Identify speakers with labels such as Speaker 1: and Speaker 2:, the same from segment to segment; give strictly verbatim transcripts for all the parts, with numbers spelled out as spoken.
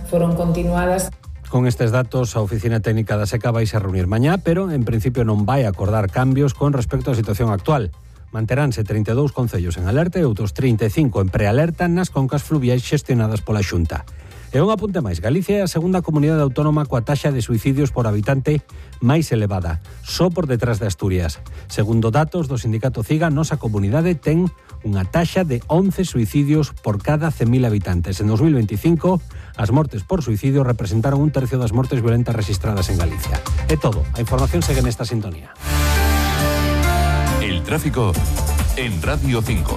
Speaker 1: foron continuadas.
Speaker 2: Con estes datos, a Oficina Técnica da Seca vai se reunir mañá, pero en principio non vai acordar cambios con respecto á situación actual. Manteránse trinta e dous concellos en alerta e outros trinta e cinco en prealerta nas concas fluviais xestionadas pola Xunta. E un apunte máis, Galicia é a segunda comunidade autónoma coa taxa de suicidios por habitante máis elevada, só por detrás de Asturias. Segundo datos do sindicato CIGA, nosa comunidade ten unha taxa de once suicidios por cada cen mil habitantes. En dos mil veinticinco, as mortes por suicidio representaron un tercio das mortes violentas registradas en Galicia. É todo, a información segue nesta sintonía.
Speaker 3: El tráfico en Radio cinco.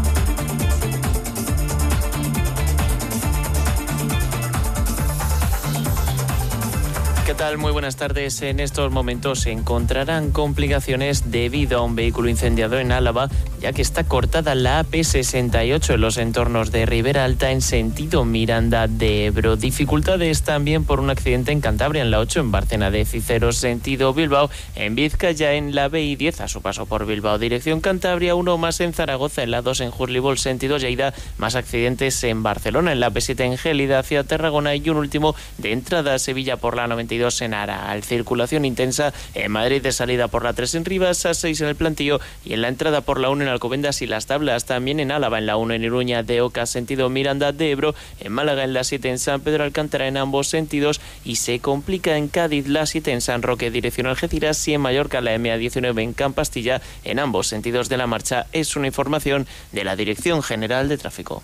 Speaker 4: ¿Qué tal? Muy buenas tardes. En estos momentos se encontrarán complicaciones debido a un vehículo incendiado en Álava, ya que está cortada la A P sesenta y ocho en los entornos de Ribera Alta en sentido Miranda de Ebro. Dificultades también por un accidente en Cantabria, en la ocho, en Bárcena de Cícero, sentido Bilbao, en Vizcaya, en la B I diez, a su paso por Bilbao, dirección Cantabria, uno más en Zaragoza, en la dos, en Jurlibol, sentido Lleida, más accidentes en Barcelona, en la P siete en Gélida, hacia Tarragona, y un último de entrada a Sevilla por la noventa y dos en Aral. Circulación intensa en Madrid de salida por la tres en Rivas, A seis en el Plantío y en la entrada por la uno en Alcobendas y Las Tablas. También en Álava, en la uno en Iruña de Oca, sentido Miranda de Ebro, en Málaga en la siete en San Pedro Alcántara en ambos sentidos, y se complica en Cádiz la siete en San Roque dirección Algeciras, y en Mallorca la M A diecinueve en Campastilla en ambos sentidos de la marcha. Es una información de la Dirección General de Tráfico.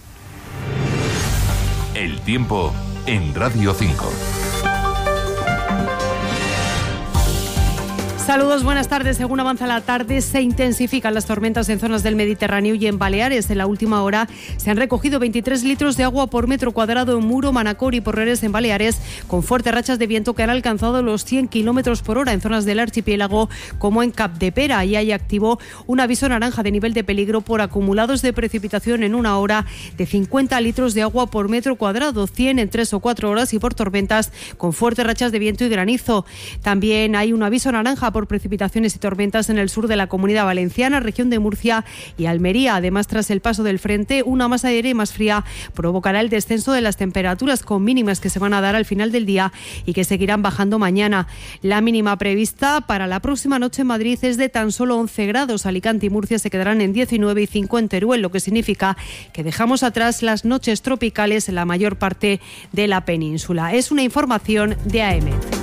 Speaker 3: El tiempo en Radio cinco.
Speaker 5: Saludos, buenas tardes. Según avanza la tarde, se intensifican las tormentas en zonas del Mediterráneo y en Baleares. En la última hora se han recogido veintitrés litros de agua por metro cuadrado en Muro, Manacor y Porreres en Baleares, con fuertes rachas de viento que han alcanzado los cien kilómetros por hora en zonas del archipiélago como en Capdepera. Y hay activo un aviso naranja de nivel de peligro por acumulados de precipitación en una hora de cincuenta litros de agua por metro cuadrado, cien en tres o cuatro horas, y por tormentas con fuertes rachas de viento y granizo. También hay un aviso naranja por precipitaciones y tormentas en el sur de la Comunidad Valenciana, región de Murcia y Almería. Además, tras el paso del frente, una masa de aire más fría provocará el descenso de las temperaturas, con mínimas que se van a dar al final del día y que seguirán bajando mañana. La mínima prevista para la próxima noche en Madrid es de tan solo once grados. Alicante y Murcia se quedarán en diecinueve y cinco en Teruel, lo que significa que dejamos atrás las noches tropicales en la mayor parte de la península. Es una información de A E M E T.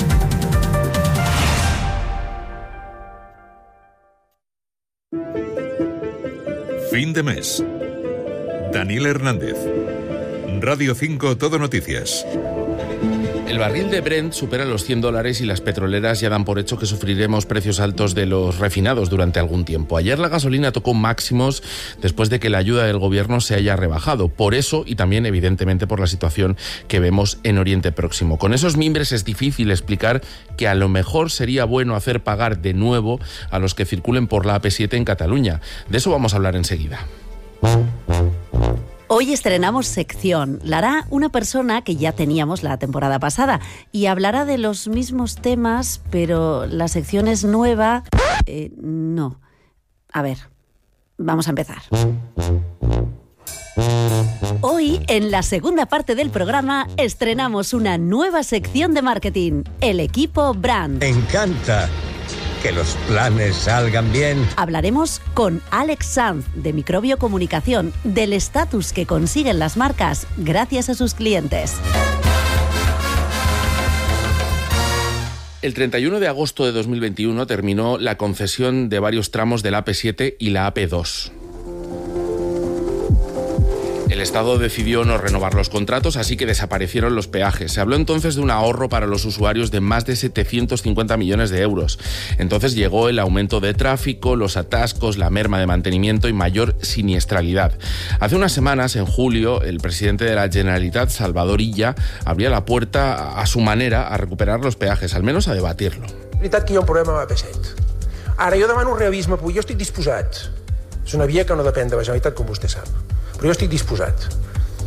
Speaker 3: Fin de mes. Daniel Hernández. Radio cinco Todo Noticias.
Speaker 6: El barril de Brent supera los cien dólares y las petroleras ya dan por hecho que sufriremos precios altos de los refinados durante algún tiempo. Ayer la gasolina tocó máximos después de que la ayuda del gobierno se haya rebajado. Por eso, y también evidentemente por la situación que vemos en Oriente Próximo. Con esos mimbres es difícil explicar que a lo mejor sería bueno hacer pagar de nuevo a los que circulen por la A P siete en Cataluña. De eso vamos a hablar enseguida.
Speaker 7: Hoy estrenamos sección. La hará una persona que ya teníamos la temporada pasada y hablará de los mismos temas, pero la sección es nueva. Eh, no. A ver, vamos a empezar. Hoy, en la segunda parte del programa, estrenamos una nueva sección de marketing, el equipo Brand.
Speaker 8: Me encanta que los planes salgan bien.
Speaker 7: Hablaremos con Alex Sanz, de Microbio Comunicación, del estatus que consiguen las marcas gracias a sus clientes.
Speaker 6: El treinta y uno de agosto de dos mil veintiuno terminó la concesión de varios tramos de la A P siete y la A P dos. El Estado decidió no renovar los contratos, así que desaparecieron los peajes. Se habló entonces de un ahorro para los usuarios de más de setecientos cincuenta millones de euros. Entonces llegó el aumento de tráfico, los atascos, la merma de mantenimiento y mayor siniestralidad. Hace unas semanas, en julio, el presidente de la Generalitat, Salvador Illa, abría la puerta a su manera a recuperar los peajes, al menos a debatirlo.
Speaker 9: És veritat que hi ha un problema amb A P set. Ara, jo demano realisme, perquè jo estic disposat. És una via que no depèn de la Generalitat, com vostè sap. Però jo estic disposat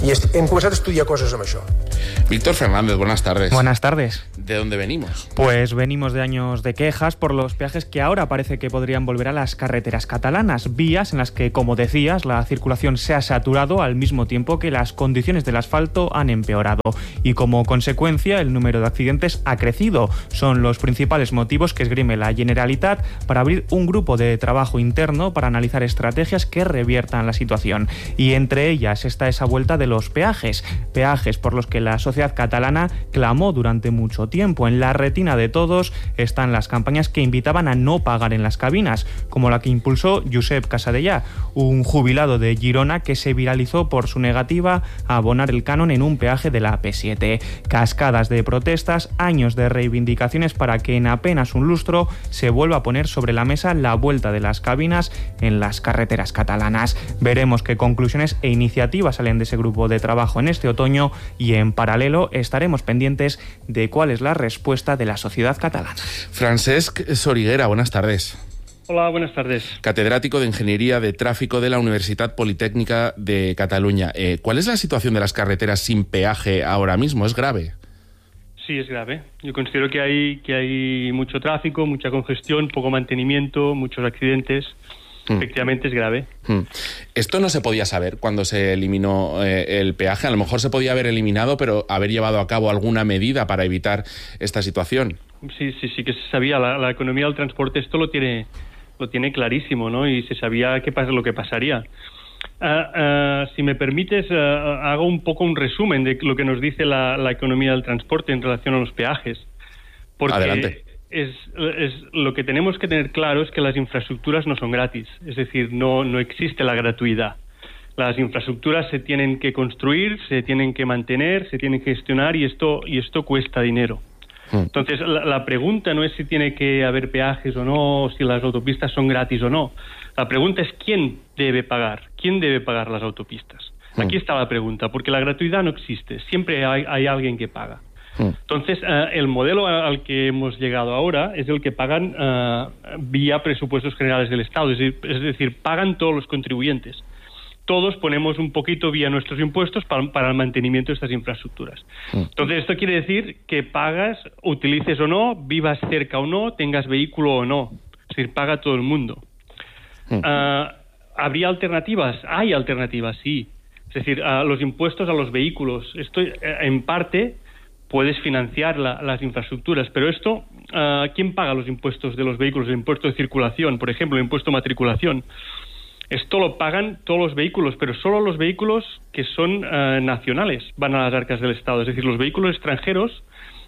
Speaker 9: I hem començat a estudiar coses amb això.
Speaker 6: Víctor Fernández, buenas tardes.
Speaker 1: Buenas tardes.
Speaker 6: ¿De dónde venimos?
Speaker 1: Pues venimos de años de quejas por los peajes que ahora parece que podrían volver a las carreteras catalanas, vías en las que, como decías, la circulación se ha saturado al mismo tiempo que las condiciones del asfalto han empeorado. Y como consecuencia, el número de accidentes ha crecido. Son los principales motivos que esgrime la Generalitat para abrir un grupo de trabajo interno para analizar estrategias que reviertan la situación. Y entre ellas está esa vuelta de los peajes, peajes por los que la sociedad catalana clamó durante mucho tiempo. En la retina de todos están las campañas que invitaban a no pagar en las cabinas, como la que impulsó Josep Casadellà, un jubilado de Girona que se viralizó por su negativa a abonar el canon en un peaje de la A P siete. Cascadas de protestas, años de reivindicaciones para que en apenas un lustro se vuelva a poner sobre la mesa la vuelta de las cabinas en las carreteras catalanas. Veremos qué conclusiones e iniciativas salen de ese grupo de trabajo en este otoño y en paralelo estaremos pendientes de cuál es la respuesta de la sociedad catalana.
Speaker 6: Francesc Soriguera, buenas tardes.
Speaker 10: Hola, buenas tardes.
Speaker 6: Catedrático de Ingeniería de Tráfico de la Universidad Politécnica de Cataluña. Eh, ¿Cuál es la situación de las carreteras sin peaje ahora mismo? ¿Es grave?
Speaker 10: Sí, es grave. Yo considero que hay, que hay mucho tráfico, mucha congestión, poco mantenimiento, muchos accidentes. Hmm. Efectivamente es grave.
Speaker 6: Hmm. Esto no se podía saber cuando se eliminó eh, el peaje. A lo mejor se podía haber eliminado, pero haber llevado a cabo alguna medida para evitar esta situación.
Speaker 10: Sí, sí, sí que se sabía. La, la economía del transporte esto lo tiene, lo tiene clarísimo, ¿no? Y se sabía qué pasa, lo que pasaría. Uh, uh, si me permites, uh, hago un poco un resumen de lo que nos dice la, la economía del transporte en relación a los peajes. Porque
Speaker 6: Adelante.
Speaker 10: Es, es, lo que tenemos que tener claro es que las infraestructuras no son gratis, es decir, no, no existe la gratuidad. Las infraestructuras se tienen que construir, se tienen que mantener, se tienen que gestionar y esto, y esto cuesta dinero. Entonces, la, la pregunta no es si tiene que haber peajes o no, si las autopistas son gratis o no. La pregunta es quién debe pagar, quién debe pagar las autopistas. Aquí está la pregunta, porque la gratuidad no existe, siempre hay, hay alguien que paga. Entonces, uh, el modelo al que hemos llegado ahora es el que pagan uh, vía presupuestos generales del Estado, es decir, es decir, pagan todos los contribuyentes. Todos ponemos un poquito vía nuestros impuestos para, para el mantenimiento de estas infraestructuras. Entonces, esto quiere decir que pagas, utilices o no, vivas cerca o no, tengas vehículo o no. Es decir, paga todo el mundo. Uh, ¿Habría alternativas? Hay alternativas, sí. Es decir, uh, los impuestos a los vehículos. Esto, uh, en parte, puedes financiar la, las infraestructuras, pero esto, uh, ¿quién paga los impuestos de los vehículos? El impuesto de circulación, por ejemplo, el impuesto de matriculación. Esto lo pagan todos los vehículos, pero solo los vehículos que son uh, nacionales van a las arcas del Estado. Es decir, los vehículos extranjeros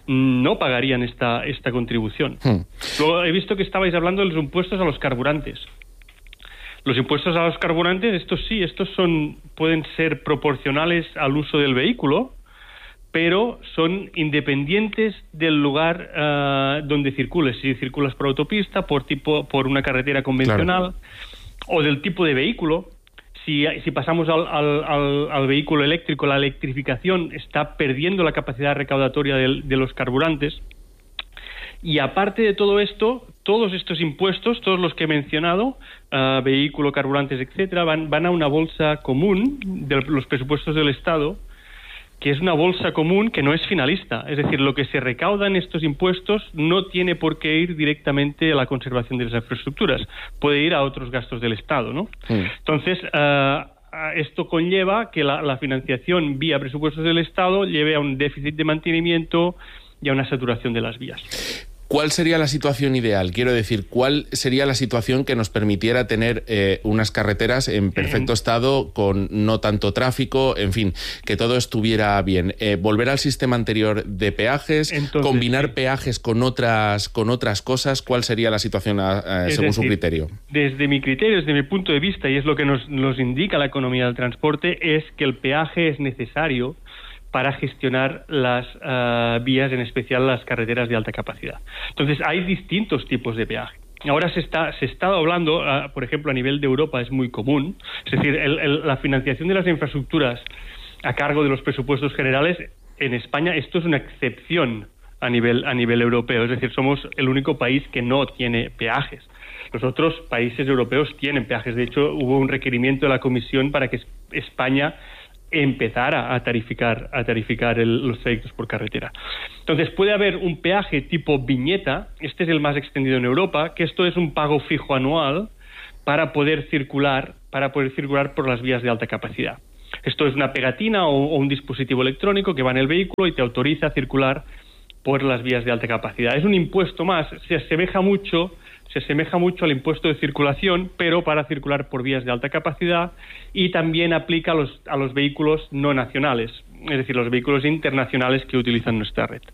Speaker 10: no pagarían esta, esta contribución. Hmm. Luego he visto que estabais hablando de los impuestos a los carburantes. Los impuestos a los carburantes, estos sí, estos son pueden ser proporcionales al uso del vehículo, pero son independientes del lugar uh, donde circules. Si circulas por autopista, por tipo, por una carretera convencional, claro, o del tipo de vehículo. Si, si pasamos al, al, al, al vehículo eléctrico, la electrificación está perdiendo la capacidad recaudatoria de, de los carburantes. Y aparte de todo esto, todos estos impuestos, todos los que he mencionado, uh, vehículo, carburantes, etcétera, van, van a una bolsa común de los presupuestos del Estado, que es una bolsa común que no es finalista. Es decir, lo que se recauda en estos impuestos no tiene por qué ir directamente a la conservación de las infraestructuras. Puede ir a otros gastos del Estado, ¿no? Sí. Entonces, uh, esto conlleva que la, la financiación vía presupuestos del Estado lleve a un déficit de mantenimiento y a una saturación de las vías.
Speaker 6: ¿Cuál sería la situación ideal? Quiero decir, ¿cuál sería la situación que nos permitiera tener eh, unas carreteras en perfecto estado, con no tanto tráfico, en fin, que todo estuviera bien? Eh, ¿Volver al sistema anterior de peajes? Entonces, ¿combinar sí. peajes con otras, con otras cosas? ¿Cuál sería la situación eh, según decir, su criterio?
Speaker 10: Desde mi criterio, desde mi punto de vista, y es lo que nos, nos indica la economía del transporte, es que el peaje es necesario para gestionar las uh, vías, en especial las carreteras de alta capacidad. Entonces, hay distintos tipos de peaje. Ahora se está se está hablando, uh, por ejemplo, a nivel de Europa es muy común, es decir, el, el, la financiación de las infraestructuras a cargo de los presupuestos generales. En España esto es una excepción a nivel a nivel europeo, es decir, somos el único país que no tiene peajes. Los otros países europeos tienen peajes. De hecho, hubo un requerimiento de la Comisión para que España empezar a, a tarificar, a tarificar el, los trayectos por carretera. Entonces puede haber un peaje tipo viñeta, este es el más extendido en Europa, que esto es un pago fijo anual para poder circular, para poder circular por las vías de alta capacidad. Esto es una pegatina o, o un dispositivo electrónico que va en el vehículo y te autoriza a circular por las vías de alta capacidad. Es un impuesto más, se asemeja mucho, se asemeja mucho al impuesto de circulación, pero para circular por vías de alta capacidad, y también aplica a los, a los vehículos no nacionales, es decir, los vehículos internacionales que utilizan nuestra red.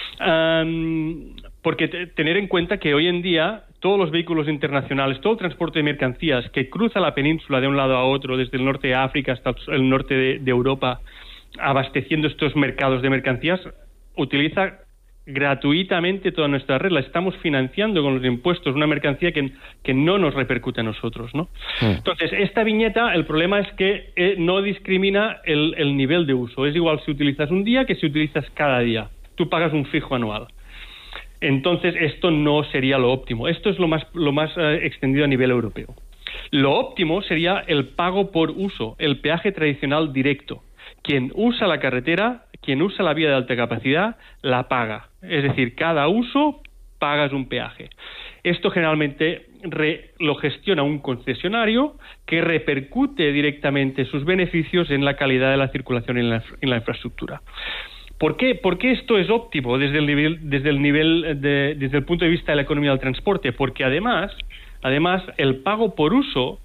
Speaker 10: Um, porque te, tener en cuenta que hoy en día todos los vehículos internacionales, todo el transporte de mercancías que cruza la península de un lado a otro, desde el norte de África hasta el norte de, de Europa, abasteciendo estos mercados de mercancías, utiliza gratuitamente toda nuestra red. La estamos financiando con los impuestos, una mercancía que, que no nos repercute a nosotros, ¿no? Sí. Entonces, esta viñeta, el problema es que eh, no discrimina el, el nivel de uso. Es igual si utilizas un día que si utilizas cada día. Tú pagas un fijo anual. Entonces, esto no sería lo óptimo. Esto es lo más, lo más eh, extendido a nivel europeo. Lo óptimo sería el pago por uso, el peaje tradicional directo. Quien usa la carretera, quien usa la vía de alta capacidad, la paga. Es decir, cada uso pagas un peaje. Esto generalmente re, lo gestiona un concesionario que repercute directamente sus beneficios en la calidad de la circulación en la, en la infraestructura. ¿Por qué? ¿Por qué esto es óptimo desde el nivel, desde el nivel de, desde el punto de vista de la economía del transporte? Porque además, además el pago por uso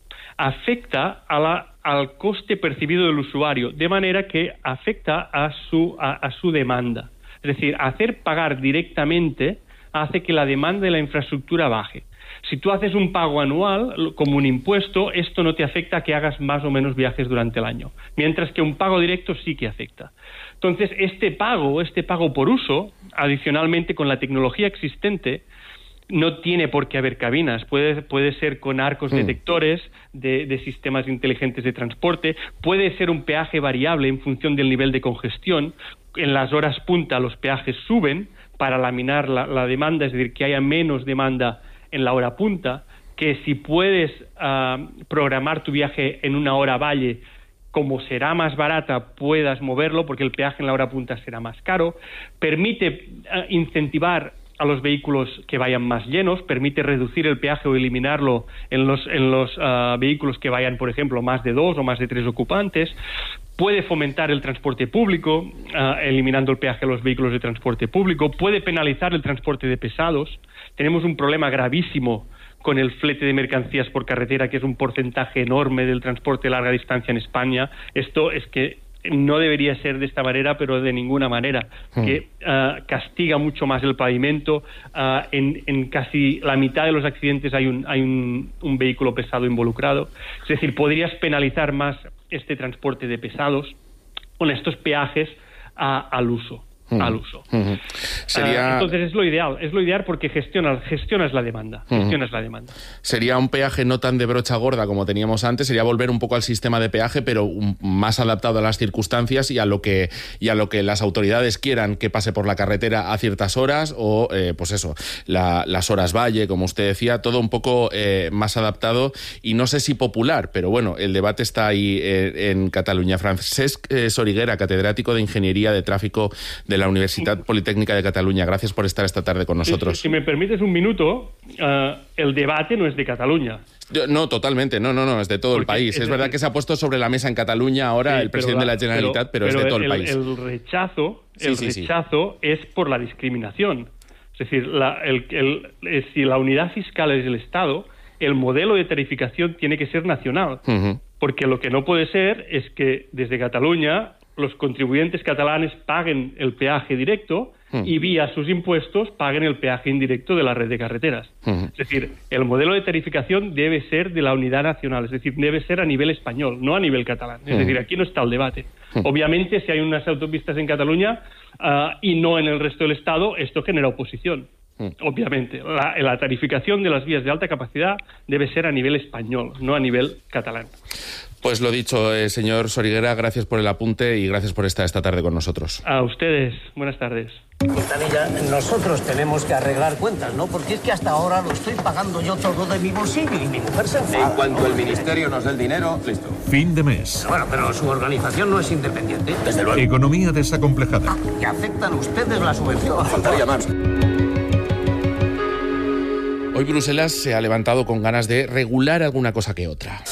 Speaker 10: afecta a la, al coste percibido del usuario, de manera que afecta a su, a, a su demanda. Es decir, hacer pagar directamente hace que la demanda de la infraestructura baje. Si tú haces un pago anual, como un impuesto, esto no te afecta a que hagas más o menos viajes durante el año, mientras que un pago directo sí que afecta. Entonces, este pago, este pago por uso, adicionalmente con la tecnología existente, no tiene por qué haber cabinas, puede, puede ser con arcos sí. detectores de, de sistemas inteligentes de transporte, puede ser un peaje variable en función del nivel de congestión. En las horas punta los peajes suben para laminar la, la demanda, es decir, que haya menos demanda en la hora punta, que si puedes uh, programar tu viaje en una hora valle, como será más barata, puedas moverlo, porque el peaje en la hora punta será más caro. Permite uh, incentivar a los vehículos que vayan más llenos, permite reducir el peaje o eliminarlo en los, en los uh, vehículos que vayan, por ejemplo, más de dos o más de tres ocupantes. Puede fomentar el transporte público, uh, eliminando el peaje a los vehículos de transporte público. Puede penalizar el transporte de pesados. Tenemos un problema gravísimo con el flete de mercancías por carretera, que es un porcentaje enorme del transporte de larga distancia en España. Esto es que no debería ser de esta manera, pero de ninguna manera, hmm. que uh, castiga mucho más el pavimento. Uh, en, en casi la mitad de los accidentes hay un, hay un, un vehículo pesado involucrado. Es decir, podrías penalizar más este transporte de pesados con estos peajes uh, al uso. al uso. Uh-huh. Sería... uh, entonces es lo ideal, es lo ideal porque gestionas, gestionas la demanda, gestionas uh-huh. la demanda.
Speaker 6: Sería un peaje no tan de brocha gorda como teníamos antes, sería volver un poco al sistema de peaje, pero un, más adaptado a las circunstancias y a lo que y a lo que las autoridades quieran que pase por la carretera a ciertas horas o, eh, pues eso, la, las horas valle, como usted decía, todo un poco eh, más adaptado y no sé si popular, pero bueno, el debate está ahí eh, en Cataluña. Francesc eh, Soriguera, catedrático de Ingeniería de Tráfico de la Universidad Politécnica de Cataluña. Gracias por estar esta tarde con nosotros.
Speaker 10: Si, si me permites un minuto, uh, el debate no es de Cataluña.
Speaker 6: No, totalmente, no, no, no, es de todo Porque el país. Es, es verdad que se ha puesto sobre la mesa en Cataluña ahora sí, el presidente la, de la Generalitat, pero, pero, pero es de todo el, el país.
Speaker 10: El rechazo, el sí, sí, rechazo sí. es por la discriminación. Es decir, la, el, el, el, si la unidad fiscal es el Estado, el modelo de tarificación tiene que ser nacional. Uh-huh. Porque lo que no puede ser es que desde Cataluña los contribuyentes catalanes paguen el peaje directo uh-huh. y vía sus impuestos paguen el peaje indirecto de la red de carreteras. Uh-huh. Es decir, el modelo de tarificación debe ser de la unidad nacional, es decir, debe ser a nivel español, no a nivel catalán. Es uh-huh. decir, aquí no está el debate. Uh-huh. Obviamente, si hay unas autopistas en Cataluña uh, y no en el resto del Estado, esto genera oposición. Uh-huh. Obviamente, la, la tarificación de las vías de alta capacidad debe ser a nivel español, no a nivel catalán.
Speaker 6: Pues lo dicho, eh, señor Soriguera, gracias por el apunte y gracias por estar esta tarde con nosotros.
Speaker 10: A ustedes, buenas tardes.
Speaker 11: Quintanilla, nosotros tenemos que arreglar cuentas, ¿no? Porque es que hasta ahora lo estoy pagando yo todo de mi bolsillo y mi mujer se enfada.
Speaker 12: En cuanto el ministerio nos dé el dinero, listo.
Speaker 3: Fin de mes.
Speaker 11: Bueno, pero su organización no es independiente. Desde luego.
Speaker 3: Economía desacomplejada.
Speaker 11: Ah, que aceptan ustedes la subvención.
Speaker 12: Faltaría más.
Speaker 6: Hoy Bruselas se ha levantado con ganas de regular alguna cosa que otra.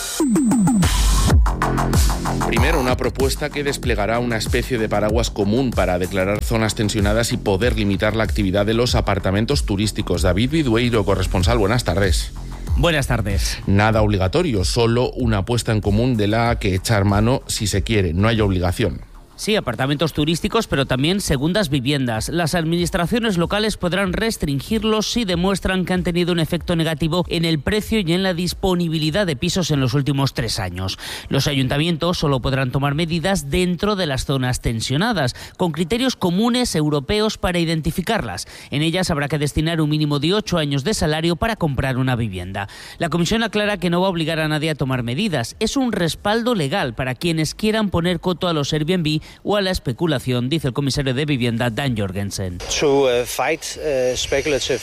Speaker 6: Primero, una propuesta que desplegará una especie de paraguas común para declarar zonas tensionadas y poder limitar la actividad de los apartamentos turísticos. David Vidueiro, corresponsal, buenas tardes.
Speaker 13: Buenas tardes.
Speaker 6: Nada obligatorio, solo una puesta en común de la que echar mano si se quiere, no hay obligación.
Speaker 13: Sí, apartamentos turísticos, pero también segundas viviendas. Las administraciones locales podrán restringirlos si demuestran que han tenido un efecto negativo en el precio y en la disponibilidad de pisos en los últimos tres años. Los ayuntamientos solo podrán tomar medidas dentro de las zonas tensionadas, con criterios comunes europeos para identificarlas. En ellas habrá que destinar un mínimo de ocho años de salario para comprar una vivienda. La Comisión aclara que no va a obligar a nadie a tomar medidas. Es un respaldo legal para quienes quieran poner coto a los Airbnb o a la especulación, dice el comisario de Vivienda Dan Jorgensen.
Speaker 14: To uh, fight uh, speculative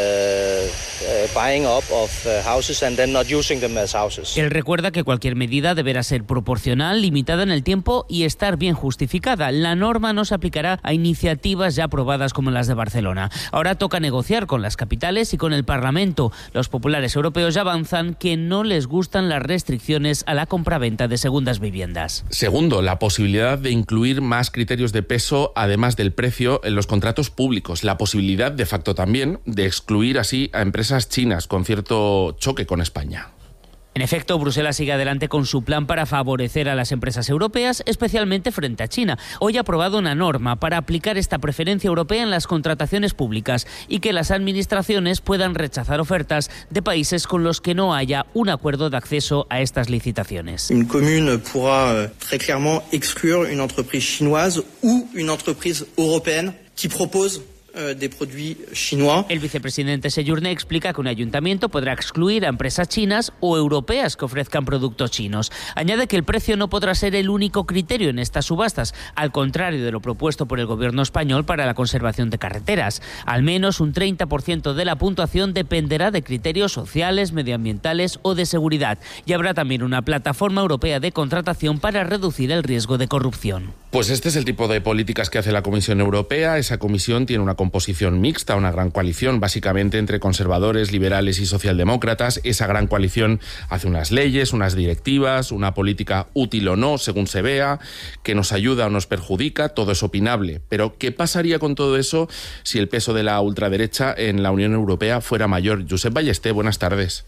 Speaker 14: uh, uh, buying up of uh, houses and then not using them as houses.
Speaker 13: Él recuerda que cualquier medida deberá ser proporcional, limitada en el tiempo y estar bien justificada. La norma no se aplicará a iniciativas ya aprobadas como las de Barcelona. Ahora toca negociar con las capitales y con el Parlamento. Los populares europeos ya avanzan que no les gustan las restricciones a la compraventa de segundas viviendas.
Speaker 6: Segundo, la posibilidad de incluir más criterios de peso, además del precio, en los contratos públicos. La posibilidad, de facto también, de excluir así a empresas chinas con cierto choque con España.
Speaker 13: En efecto, Bruselas sigue adelante con su plan para favorecer a las empresas europeas, especialmente frente a China. Hoy ha aprobado una norma para aplicar esta preferencia europea en las contrataciones públicas y que las administraciones puedan rechazar ofertas de países con los que no haya un acuerdo de acceso a estas licitaciones.
Speaker 15: Une commune pourra très clairement exclure une entreprise chinoise ou une entreprise européenne qui propose de produits chinois.
Speaker 13: El vicepresidente Sejourné explica que un ayuntamiento podrá excluir a empresas chinas o europeas que ofrezcan productos chinos. Añade que el precio no podrá ser el único criterio en estas subastas, al contrario de lo propuesto por el gobierno español para la conservación de carreteras. Al menos un treinta por ciento de la puntuación dependerá de criterios sociales, medioambientales o de seguridad. Y habrá también una plataforma europea de contratación para reducir el riesgo de corrupción.
Speaker 6: Pues este es el tipo de políticas que hace la Comisión Europea. Esa comisión tiene una composición mixta, una gran coalición, básicamente entre conservadores, liberales y socialdemócratas. Esa gran coalición hace unas leyes, unas directivas, una política útil o no, según se vea, que nos ayuda o nos perjudica, todo es opinable. Pero, ¿qué pasaría con todo eso si el peso de la ultraderecha en la Unión Europea fuera mayor? Josep Ballester, buenas tardes.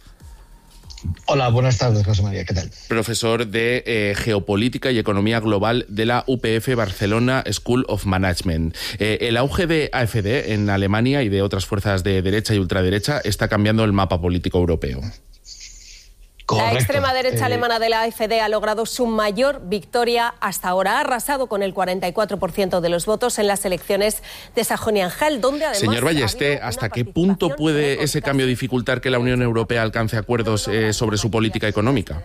Speaker 16: Hola, buenas tardes, José María, ¿qué tal?
Speaker 6: Profesor de eh, Geopolítica y Economía Global de la U P F Barcelona School of Management. Eh, el auge de A F D en Alemania y de otras fuerzas de derecha y ultraderecha está cambiando el mapa político europeo.
Speaker 17: Correcto. La extrema derecha
Speaker 16: eh...
Speaker 17: alemana de la A F D ha logrado su mayor victoria hasta ahora. Ha arrasado con el cuarenta y cuatro por ciento de los votos en las elecciones de Sajonia-Anhalt, donde además...
Speaker 6: Señor Ballester, ¿hasta qué punto puede ese cambio dificultar que la Unión Europea alcance acuerdos eh, sobre su política económica?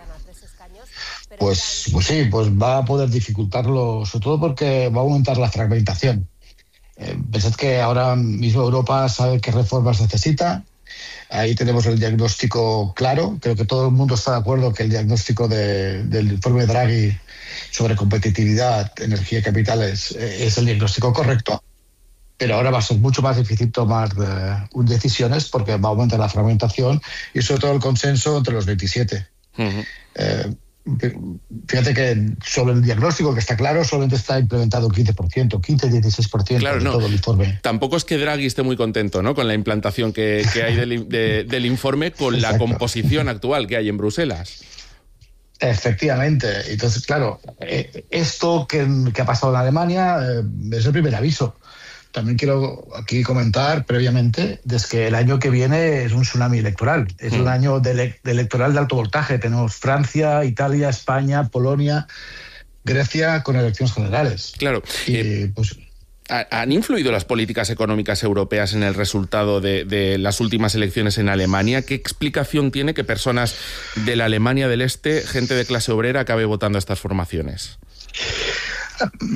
Speaker 16: Pues, pues sí, pues va a poder dificultarlo, sobre todo porque va a aumentar la fragmentación. Eh, pensad que ahora mismo Europa sabe qué reformas necesita. Ahí tenemos el diagnóstico claro. Creo que todo el mundo está de acuerdo que el diagnóstico de, del informe Draghi sobre competitividad, energía y capitales eh, es el diagnóstico correcto. Pero ahora va a ser mucho más difícil tomar eh, decisiones porque va a aumentar la fragmentación y sobre todo el consenso entre los veintisiete. Uh-huh. Eh, Fíjate que sobre el diagnóstico, que está claro, solamente está implementado quince por ciento, quince a dieciséis por ciento
Speaker 6: claro,
Speaker 16: de
Speaker 6: no.
Speaker 16: todo el informe.
Speaker 6: Tampoco es que Draghi esté muy contento, ¿no?, con la implantación que, que hay del, de, del informe, con Exacto. la composición actual que hay en Bruselas.
Speaker 16: Efectivamente. Entonces, claro, esto que, que ha pasado en Alemania eh, es el primer aviso. También quiero aquí comentar previamente desde que el año que viene es un tsunami electoral. Es mm. un año de, ele- de electoral de alto voltaje. Tenemos Francia, Italia, España, Polonia, Grecia con elecciones generales.
Speaker 6: Claro.
Speaker 16: Y,
Speaker 6: eh,
Speaker 16: pues,
Speaker 6: ¿Han influido las políticas económicas europeas en el resultado de, de las últimas elecciones en Alemania? ¿Qué explicación tiene que personas de la Alemania del Este, gente de clase obrera, acabe votando a estas formaciones?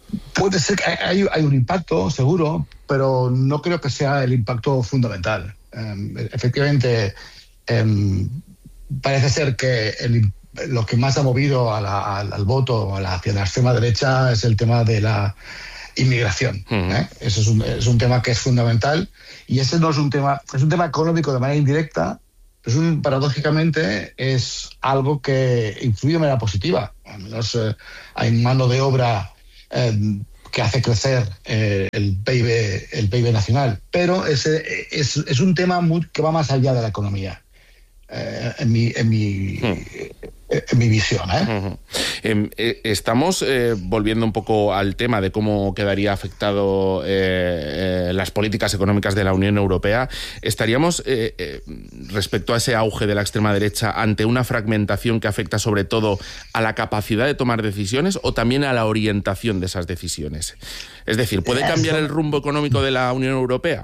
Speaker 16: Puede ser que hay, hay un impacto, seguro, pero no creo que sea el impacto fundamental. Um, efectivamente, um, parece ser que el, lo que más ha movido a la, al, al voto a la, hacia la extrema derecha es el tema de la inmigración. Uh-huh. ¿eh? Eso es un, es un tema que es fundamental, y ese no es un tema, es un tema económico de manera indirecta, pero es un, paradójicamente es algo que influye de manera positiva. Al menos eh, hay mano de obra eh, que hace crecer eh, el P I B, el P I B nacional, pero ese es, es un tema muy, que va más allá de la economía. Eh, en, mi, en, mi, en mi visión. ¿eh?
Speaker 6: Uh-huh. eh, estamos eh, volviendo un poco al tema de cómo quedaría afectado eh, eh, las políticas económicas de la Unión Europea. ¿Estaríamos, eh, eh, respecto a ese auge de la extrema derecha, ante una fragmentación que afecta sobre todo a la capacidad de tomar decisiones o también a la orientación de esas decisiones? Es decir, ¿puede cambiar el rumbo económico de la Unión Europea?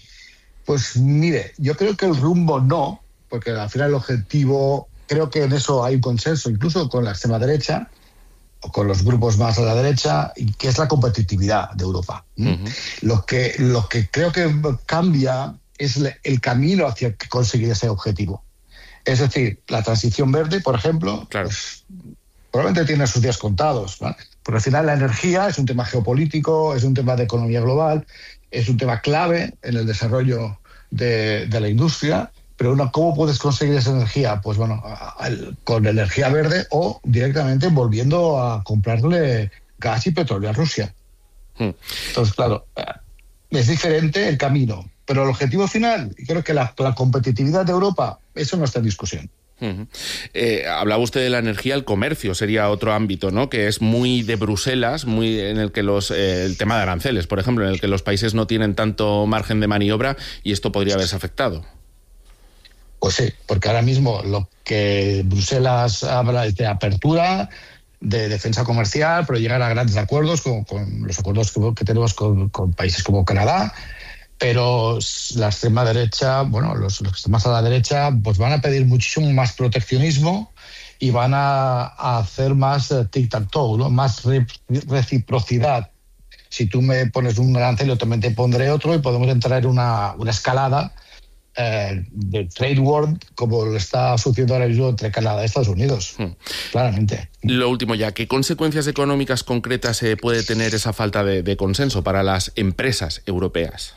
Speaker 16: Pues mire, yo creo que el rumbo no, porque al final el objetivo, creo que en eso hay un consenso, incluso con la extrema derecha, o con los grupos más a la derecha, que es la competitividad de Europa. Uh-huh. Lo que, lo que creo que cambia es el camino hacia conseguir ese objetivo. Es decir, la transición verde, por ejemplo, claro. pues, probablemente tiene sus días contados, ¿vale? Porque al final la energía es un tema geopolítico, es un tema de economía global, es un tema clave en el desarrollo de, de la industria. Pero una, ¿cómo puedes conseguir esa energía? Pues bueno, a, a, con energía verde o directamente volviendo a comprarle gas y petróleo a Rusia. Hmm. Entonces, claro, es diferente el camino. Pero el objetivo final, creo que la, la competitividad de Europa, eso no está en discusión.
Speaker 6: Uh-huh. Eh, hablaba usted de la energía, el comercio sería otro ámbito, ¿no? Que es muy de Bruselas, muy en el que los eh, el tema de aranceles, por ejemplo, en el que los países no tienen tanto margen de maniobra y esto podría haberse afectado.
Speaker 16: Pues sí, porque ahora mismo lo que Bruselas habla es de apertura, de defensa comercial, pero llegar a grandes acuerdos con, con los acuerdos que, que tenemos con, con países como Canadá, pero la extrema derecha, bueno, los, los que están más a la derecha, pues van a pedir muchísimo más proteccionismo y van a, a hacer más tic-tac-toe, ¿no? Más re, reciprocidad. Si tú me pones un arancel, yo también te pondré otro y podemos entrar en una, una escalada Eh, de trade war como lo está sucediendo ahora mismo entre Canadá y Estados Unidos, hmm. claramente.
Speaker 6: Lo último ya, ¿qué consecuencias económicas concretas eh, puede tener esa falta de, de consenso para las empresas europeas?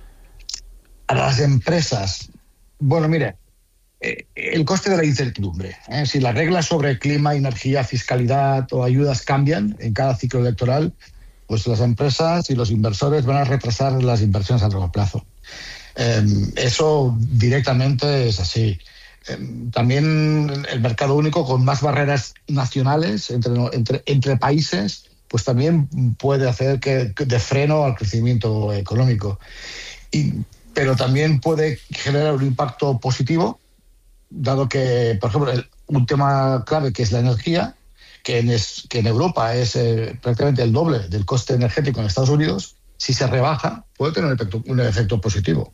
Speaker 16: A las empresas, bueno, mire, eh, el coste de la incertidumbre. ¿eh? Si las reglas sobre clima, energía, fiscalidad o ayudas cambian en cada ciclo electoral, pues las empresas y los inversores van a retrasar las inversiones a largo plazo. Eh, eso directamente es así. Eh, también el mercado único con más barreras nacionales entre, entre, entre países, pues también puede hacer que, que de freno al crecimiento económico. Y, pero también puede generar un impacto positivo, dado que, por ejemplo, el, un tema clave que es la energía, que en, es, que en Europa es eh, prácticamente el doble del coste energético en Estados Unidos. Si se rebaja, puede tener un efecto, un efecto positivo.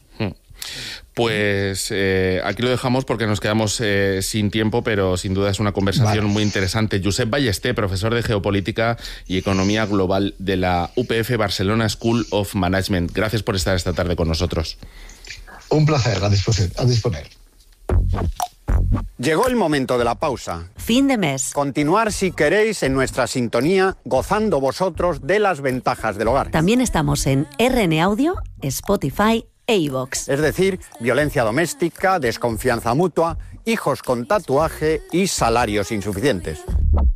Speaker 6: Pues eh, aquí lo dejamos porque nos quedamos eh, sin tiempo, pero sin duda es una conversación vale. muy interesante. Josep Ballester, profesor de Geopolítica y Economía Global de la U P F Barcelona School of Management. Gracias por estar esta tarde con nosotros.
Speaker 16: Un placer, a disponer. A disponer.
Speaker 18: Llegó el momento de la pausa.
Speaker 7: Fin de mes.
Speaker 18: Continuar, si queréis, en nuestra sintonía, gozando vosotros de las ventajas del hogar.
Speaker 7: También estamos en R N Audio, Spotify e iVoox.
Speaker 18: Es decir, violencia doméstica, desconfianza mutua, hijos con tatuaje y salarios insuficientes.